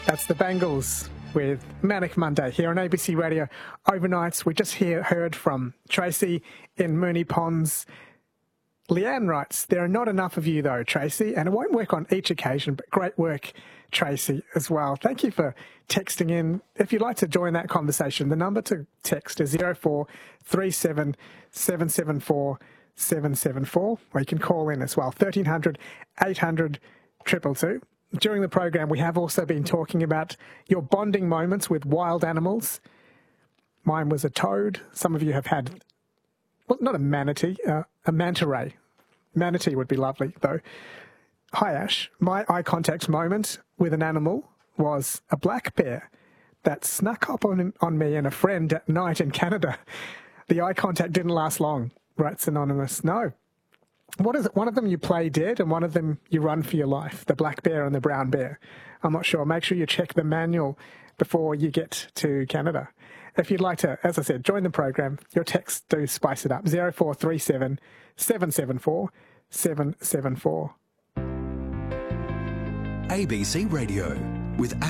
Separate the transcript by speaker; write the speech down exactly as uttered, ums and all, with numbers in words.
Speaker 1: That's the Bangles with Manic Monday here on A B C Radio Overnights. We just hear, heard from Tracy in Moonee Ponds. Leanne writes, there are not enough of you though, Tracy, and it won't work on each occasion, but great work, Tracy, as well. Thank you for texting in. If you'd like to join that conversation, the number to text is zero four three seven seven seven four seven seven four, or you can call in as well, thirteen hundred eight hundred two two two. During the program, we have also been talking about your bonding moments with wild animals. Mine was a toad. Some of you have had, well, not a manatee, uh, a manta ray. Manatee would be lovely, though. Hi, Ash. My eye contact moment with an animal was a black bear that snuck up on, on me and a friend at night in Canada. The eye contact didn't last long, writes Anonymous. No. What is it? One of them you play dead and one of them you run for your life, the black bear and the brown bear. I'm not sure. Make sure you check the manual before you get to Canada. If you'd like to, as I said, join the program, your texts do spice it up. zero four three seven seven seven four seven seven four.
Speaker 2: A B C Radio with